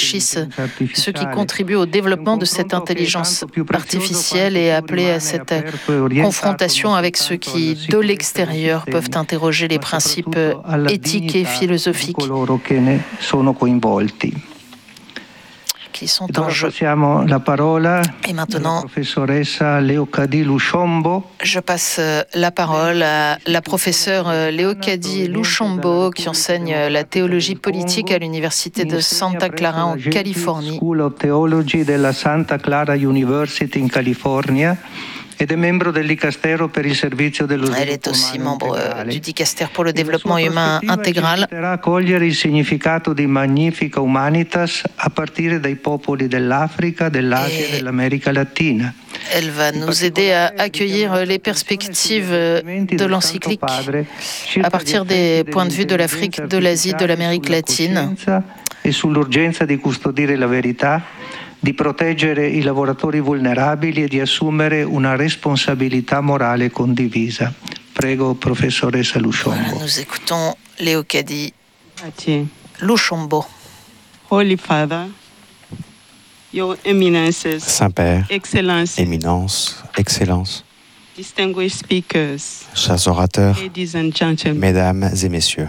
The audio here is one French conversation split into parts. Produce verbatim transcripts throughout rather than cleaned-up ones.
enrichissent ceux qui contribuent au développement de cette intelligence artificielle et appeler à cette confrontation avec ceux qui, de l'extérieur, peuvent interroger les principes éthiques et philosophiques qui sont en jeu. Et maintenant, je passe la parole à la professeure Leocadie Luchombo, qui enseigne la théologie politique à l'université de Santa Clara en Californie. Elle est aussi membre du Dicaster pour le développement humain intégral. Elle va nous aider à accueillir les perspectives de l'encyclique à partir des points de vue de l'Afrique, de l'Asie, de l'Amérique latine. Di proteggere i lavoratori vulnerabili e di assumere una responsabilità morale condivisa. Prego, professoressa Luchombo. Voilà, nous écoutons Leocadie Luchombo. Holy Father, Your Eminences, Saint-Père, Excellences, Éminence, Excellence, distinguished speakers, chers orateurs, ladies and gentlemen, mesdames et messieurs,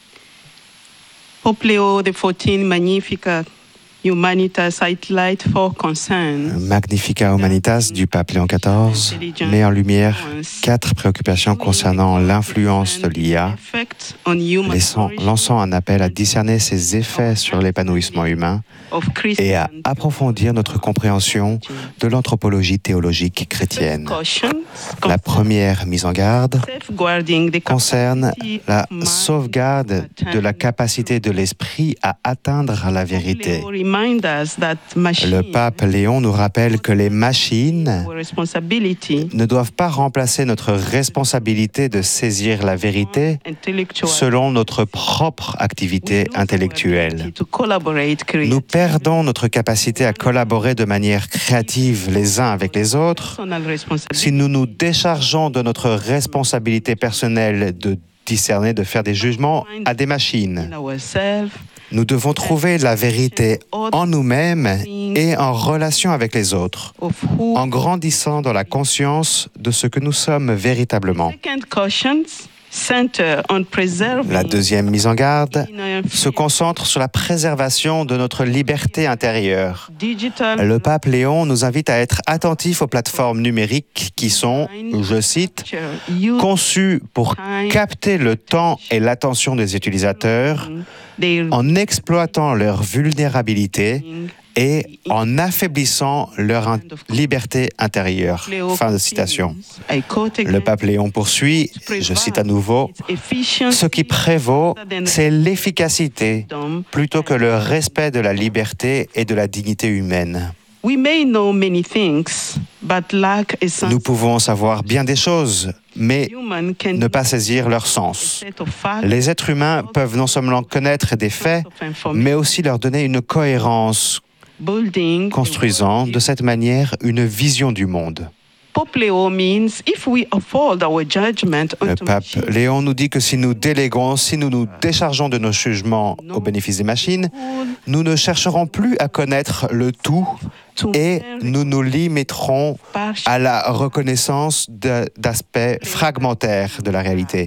Pope Leo the fourteenth Magnificat Humanitas highlight for concern. Magnificat Humanitas du pape Léon quatorze met en lumière quatre préoccupations concernant l'influence de l'I A, laissant, lançant un appel à discerner ses effets sur l'épanouissement humain et à approfondir notre compréhension de l'anthropologie théologique chrétienne. La première mise en garde concerne la sauvegarde de la capacité de l'esprit à atteindre la vérité. Le pape Léon nous rappelle que les machines ne doivent pas remplacer notre responsabilité de saisir la vérité selon notre propre activité intellectuelle. Nous perdons notre capacité à collaborer de manière créative les uns avec les autres si nous nous déchargeons de notre responsabilité personnelle de discerner, de faire des jugements à des machines. Nous devons trouver la vérité en nous-mêmes et en relation avec les autres, en grandissant dans la conscience de ce que nous sommes véritablement. La deuxième mise en garde se concentre sur la préservation de notre liberté intérieure. Le pape Léon nous invite à être attentifs aux plateformes numériques qui sont, je cite, conçues pour capter le temps et l'attention des utilisateurs en exploitant leur vulnérabilité et en affaiblissant leur in- liberté intérieure. Fin de citation. Le pape Léon poursuit, je cite à nouveau, « Ce qui prévaut, c'est l'efficacité plutôt que le respect de la liberté et de la dignité humaine. » Nous pouvons savoir bien des choses, mais ne pas saisir leur sens. Les êtres humains peuvent non seulement connaître des faits, mais aussi leur donner une cohérence, construisant de cette manière une vision du monde. Le pape Léon nous dit que si nous déléguons, si nous nous déchargeons de nos jugements au bénéfice des machines, nous ne chercherons plus à connaître le tout et nous nous limiterons à la reconnaissance de, d'aspects fragmentaires de la réalité.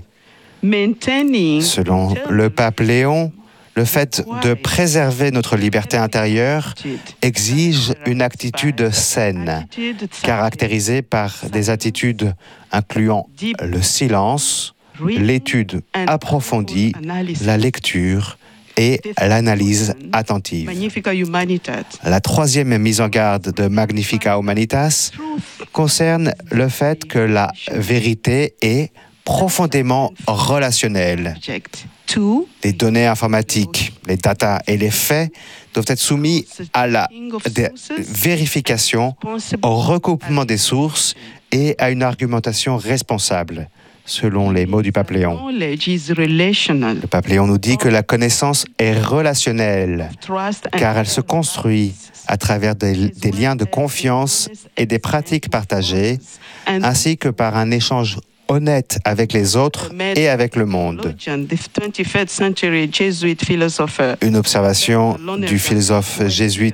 Selon le pape Léon, le fait de préserver notre liberté intérieure exige une attitude saine, caractérisée par des attitudes incluant le silence, l'étude approfondie, la lecture et l'analyse attentive. La troisième mise en garde de Magnificat Humanitas concerne le fait que la vérité est profondément relationnelle. Les données informatiques, les data et les faits doivent être soumis à la vérification, au recoupement des sources et à une argumentation responsable, selon les mots du pape Léon. Le pape Léon nous dit que la connaissance est relationnelle, car elle se construit à travers des, des liens de confiance et des pratiques partagées, ainsi que par un échange honnête avec les autres et avec le monde. Une observation du philosophe jésuite